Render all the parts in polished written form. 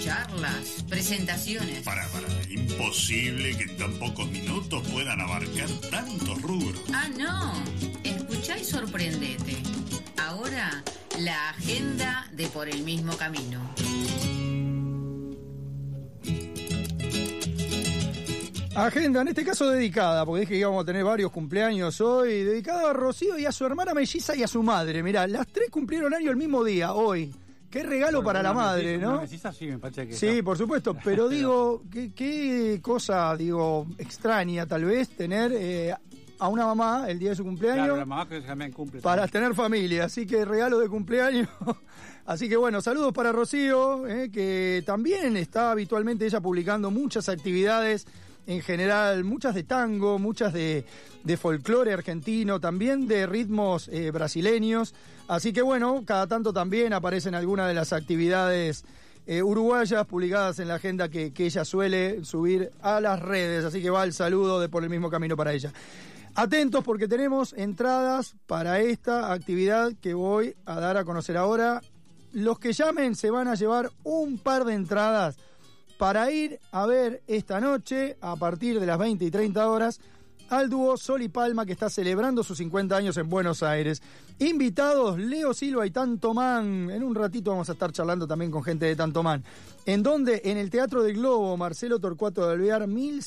charlas, presentaciones. Para, imposible que en tan pocos minutos puedan abarcar tantos rubros. Ah, no, escuchá y sorprendete. Ahora, la agenda de Por el Mismo Camino. Agenda, en este caso dedicada, porque dije que íbamos a tener varios cumpleaños hoy, dedicada a Rocío y a su hermana melliza y a su madre. Mirá, las tres cumplieron año el mismo día, hoy. Qué regalo para la madre, ¿no? Una melliza sí, me parece que sí, por supuesto, pero digo, qué cosa, extraña tal vez tener a una mamá el día de su cumpleaños. Claro, la mamá que también cumple. Para también. tener familia, así que regalo de cumpleaños. Así que bueno, saludos para Rocío, que también está habitualmente ella publicando muchas actividades en general, muchas de tango, muchas de folclore argentino, también de ritmos brasileños. Así que bueno, cada tanto también aparecen algunas de las actividades uruguayas publicadas en la agenda que ella suele subir a las redes. Así que va el saludo de Por el Mismo Camino para ella. Atentos porque tenemos entradas para esta actividad que voy a dar a conocer ahora. Los que llamen se van a llevar un par de entradas para ir a ver esta noche, a partir de las 20 y 30 horas, al dúo Sol y Palma, que está celebrando sus 50 años en Buenos Aires. Invitados, Leo Silva y Tantomán. En un ratito vamos a estar charlando también con gente de Tantomán. ¿En dónde? En el Teatro del Globo, Marcelo Torcuato de Alvear,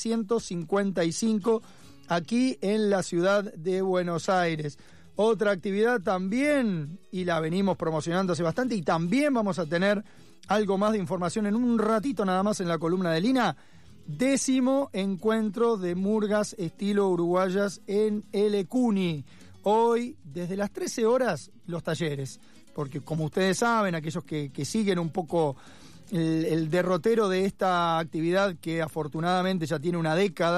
1155, aquí en la ciudad de Buenos Aires. Otra actividad también, y la venimos promocionando hace bastante, y también vamos a tener algo más de información en un ratito nada más en la columna de Lina. 10º encuentro de murgas estilo uruguayas en El Cuni. Hoy, desde las 13 horas, los talleres. Porque como ustedes saben, aquellos que siguen un poco el derrotero de esta actividad que afortunadamente ya tiene una década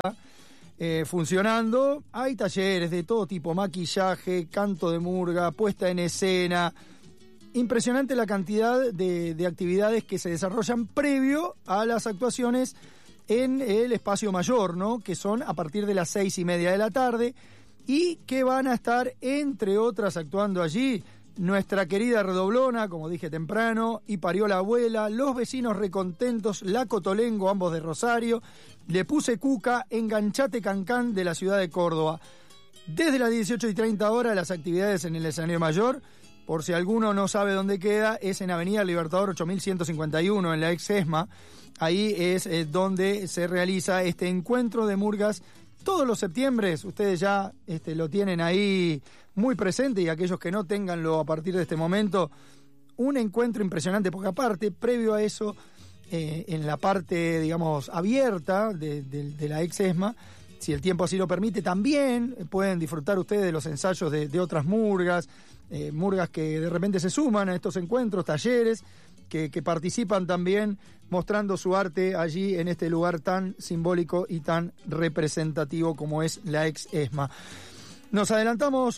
funcionando, hay talleres de todo tipo, maquillaje, canto de murga, puesta en escena. Impresionante la cantidad de actividades que se desarrollan previo a las actuaciones en el espacio mayor, ¿no? Que son a partir de las 6:30 de la tarde y que van a estar, entre otras, actuando allí nuestra querida Redoblona, como dije temprano, y Parió la Abuela, Los Vecinos Recontentos, La Cotolengo, ambos de Rosario, Le Puse Cuca, Enganchate Cancán de la ciudad de Córdoba. Desde las 18:30 horas las actividades en el escenario mayor. Por si alguno no sabe dónde queda, es en Avenida Libertador 8151, en la ex ESMA. Ahí es donde se realiza este encuentro de murgas todos los septiembres. Ustedes ya lo tienen ahí muy presente, y aquellos que no tenganlo a partir de este momento, un encuentro impresionante, porque aparte, previo a eso, en la parte, digamos, abierta de la ex ESMA, si el tiempo así lo permite, también pueden disfrutar ustedes de los ensayos de otras murgas, murgas que de repente se suman a estos encuentros, talleres, que participan también mostrando su arte allí en este lugar tan simbólico y tan representativo como es la ex ESMA. Nos adelantamos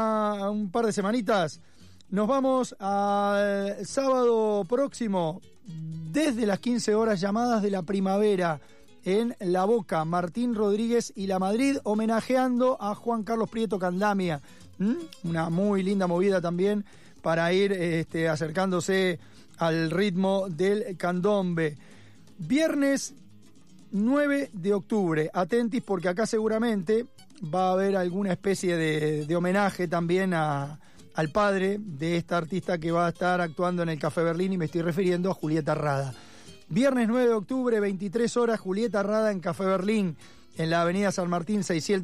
un par de semanitas. Nos vamos al sábado próximo, desde las 15 horas, Llamadas de la Primavera, en La Boca, Martín Rodríguez y La Madrid, homenajeando a Juan Carlos Prieto Candamia. Una muy linda movida también para ir acercándose al ritmo del candombe. Viernes 9 de octubre, atentis porque acá seguramente va a haber alguna especie de homenaje también al padre de esta artista que va a estar actuando en el Café Berlín, y me estoy refiriendo a Julieta Rada. Viernes 9 de octubre, 23 horas, Julieta Rada en Café Berlín, en la avenida San Martín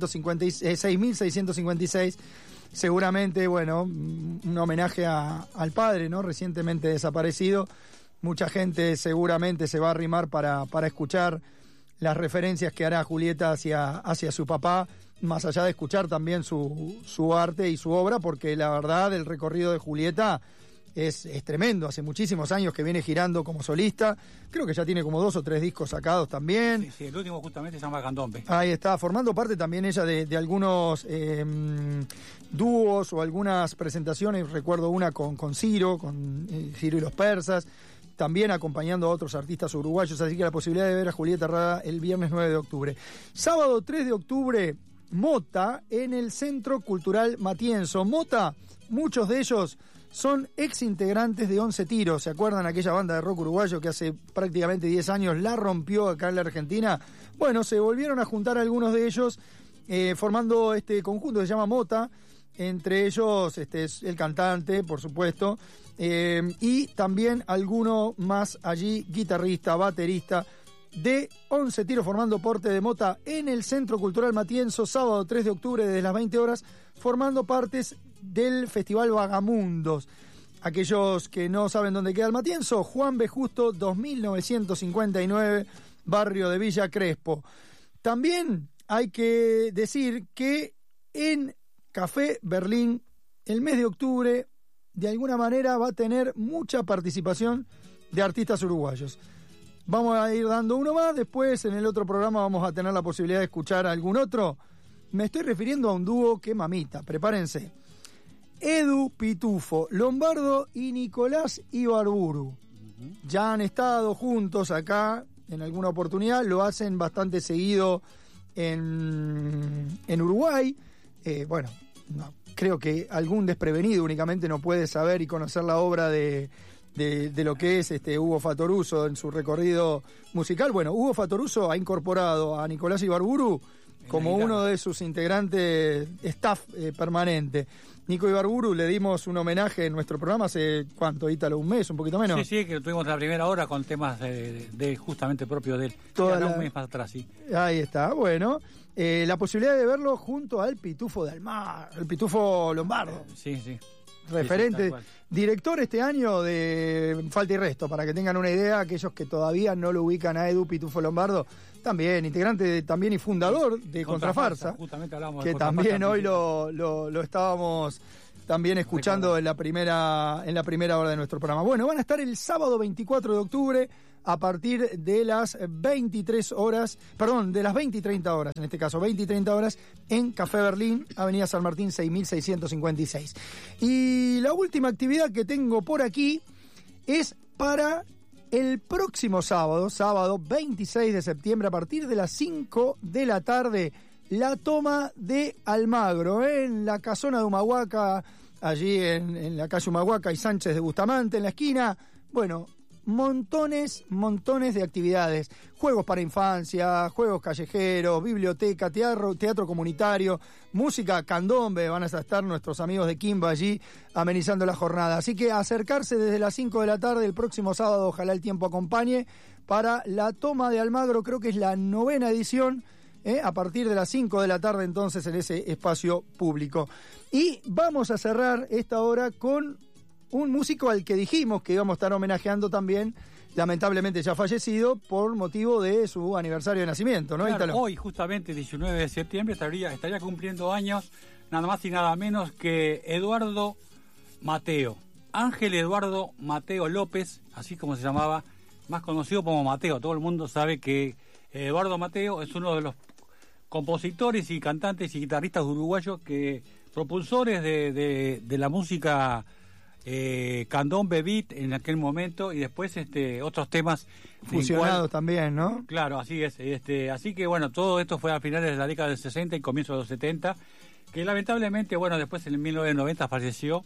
6656. Seguramente, bueno, un homenaje al padre, ¿no? Recientemente desaparecido. Mucha gente seguramente se va a arrimar para escuchar las referencias que hará Julieta hacia su papá, más allá de escuchar también su arte y su obra, porque la verdad el recorrido de Julieta es tremendo. Hace muchísimos años que viene girando como solista. Creo que ya tiene como 2 o 3 discos sacados también. Sí, el último justamente se llama Candombe. Ahí está, formando parte también ella de algunos dúos o algunas presentaciones. Recuerdo una con Ciro, con Ciro y los Persas, también acompañando a otros artistas uruguayos. Así que la posibilidad de ver a Julieta Rada el viernes 9 de octubre. Sábado 3 de octubre, Mota en el Centro Cultural Matienzo. Mota, muchos de ellos son ex integrantes de 11 Tiros. ¿Se acuerdan aquella banda de rock uruguayo que hace prácticamente 10 años la rompió acá en la Argentina? Bueno, se volvieron a juntar algunos de ellos formando este conjunto que se llama Mota, entre ellos el cantante, por supuesto, y también alguno más allí, guitarrista, baterista, de 11 Tiros formando parte de Mota en el Centro Cultural Matienzo, sábado 3 de octubre desde las 20 horas, formando partes del Festival Vagamundos. Aquellos que no saben dónde queda el Matienzo, Juan B. Justo, 2959, barrio de Villa Crespo. También hay que decir que en Café Berlín, el mes de octubre, de alguna manera va a tener mucha participación de artistas uruguayos. Vamos a ir dando uno más, después en el otro programa vamos a tener la posibilidad de escuchar algún otro. Me estoy refiriendo a un dúo que mamita, prepárense. Edu Pitufo Lombardo y Nicolás Ibarburu. Ya han estado juntos acá en alguna oportunidad, lo hacen bastante seguido en Uruguay. Bueno, no, creo que algún desprevenido únicamente no puede saber y conocer la obra de lo que es Hugo Fatoruso en su recorrido musical. Bueno, Hugo Fatoruso ha incorporado a Nicolás Ibarburu como uno de sus integrantes staff permanente. Nico Ibarburu le dimos un homenaje en nuestro programa hace, ¿cuánto, Ítalo? ¿Un mes? ¿Un poquito menos? Sí, que tuvimos la primera hora con temas de justamente propio de él. Un mes más atrás, sí. Ahí está, bueno. La posibilidad de verlo junto al Pitufo de Almar, el Pitufo Lombardo. Sí. Referente, sí, director este año de Falta y Resto, para que tengan una idea, aquellos que todavía no lo ubican a Edu Pitufo Lombardo, también integrante también y fundador de Contrafarsa, justamente hablamos que de también hoy lo estábamos también escuchando en la primera hora de nuestro programa. Bueno, van a estar el sábado 24 de octubre a partir de las 20 y 30 horas, en este caso 20 y 30 horas, en Café Berlín, Avenida San Martín 6656. Y la última actividad que tengo por aquí es para el próximo sábado 26 de septiembre, a partir de las 5 de la tarde, la toma de Almagro, en la casona de Humahuaca, allí en la calle Humahuaca y Sánchez de Bustamante, en la esquina. Bueno, montones de actividades, juegos para infancia, juegos callejeros, biblioteca, teatro comunitario, música candombe, van a estar nuestros amigos de Kimba allí amenizando la jornada. Así que acercarse desde las 5 de la tarde el próximo sábado, ojalá el tiempo acompañe, para la toma de Almagro, creo que es la 9ª edición, a partir de las 5 de la tarde entonces en ese espacio público. Y vamos a cerrar esta hora con un músico al que dijimos que íbamos a estar homenajeando también, lamentablemente ya fallecido, por motivo de su aniversario de nacimiento, ¿no? Claro, hoy, justamente, 19 de septiembre, estaría cumpliendo años, nada más y nada menos que Eduardo Mateo. Ángel Eduardo Mateo López, así como se llamaba, más conocido como Mateo. Todo el mundo sabe que Eduardo Mateo es uno de los compositores y cantantes y guitarristas uruguayos propulsores de la música candombe beat en aquel momento, y después otros temas fusionados también, ¿no? Claro, así es. Así que bueno, todo esto fue a finales de la década del 60 y comienzos de los 70, que lamentablemente, bueno, después en 1990 falleció.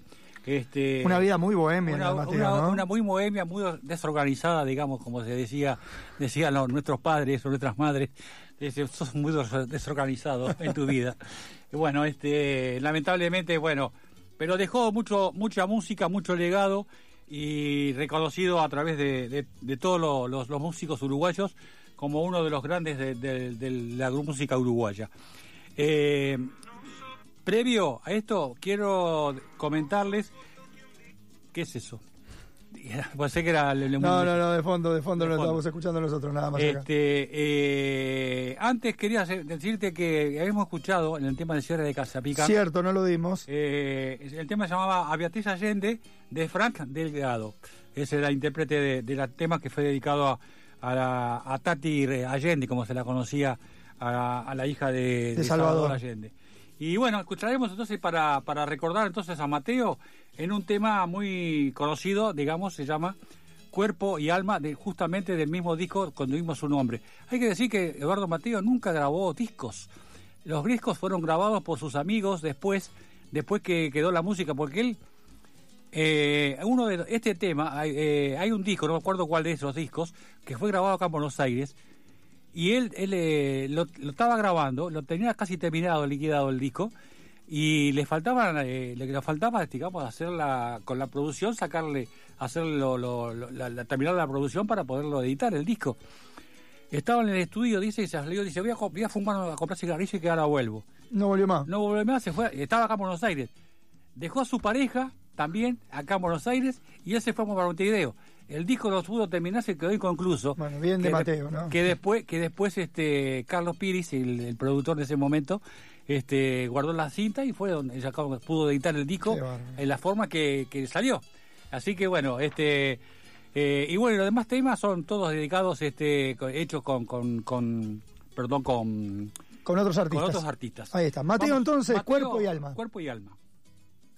Una vida muy bohemia, ¿no? Una muy bohemia, muy desorganizada, digamos, como se decían nuestros padres o nuestras madres. Sos muy desorganizado en tu vida. Y bueno, lamentablemente, bueno, pero dejó mucha música, mucho legado, y reconocido a través de todos los músicos uruguayos como uno de los grandes de la música uruguaya. Previo a esto, quiero comentarles... ¿Qué es eso? Pensé que era... No, de fondo lo estábamos escuchando nosotros, nada más acá. Antes quería decirte que habíamos escuchado en el tema de Sierra de Casapica. Cierto, no lo dimos. El tema se llamaba A Beatriz Allende, de Frank Delgado. Ese era el intérprete del tema, que fue dedicado a Tati Allende, como se la conocía, a la hija de Salvador Allende. Y bueno, escucharemos entonces para recordar entonces a Mateo en un tema muy conocido, digamos, se llama Cuerpo y Alma, justamente del mismo disco cuando vimos su nombre. Hay que decir que Eduardo Mateo nunca grabó discos. Los discos fueron grabados por sus amigos después que quedó la música, porque él uno de este tema, hay un disco, no me acuerdo cuál de esos discos, que fue grabado acá en Buenos Aires, y él lo estaba grabando, lo tenía casi terminado, liquidado el disco, y le faltaba, digamos, hacerla con la producción, terminar la producción para poderlo editar el disco. Estaba en el estudio, dice, y se salió, dice, voy a fumar, a comprar cigarrillos y que ahora vuelvo. No volvió más. No volvió más, se fue, estaba acá en Buenos Aires. Dejó a su pareja también acá en Buenos Aires y él se fue para Montevideo. El disco no pudo terminar, se quedó inconcluso. Bueno, bien de Mateo, ¿no? Que después Carlos Piris, el productor de ese momento, guardó la cinta y fue donde ella pudo editar el disco en la forma que salió. Así que bueno, y bueno, los demás temas son todos dedicados, hechos con otros artistas. Ahí está. Mateo, entonces, Cuerpo y Alma. Cuerpo y Alma.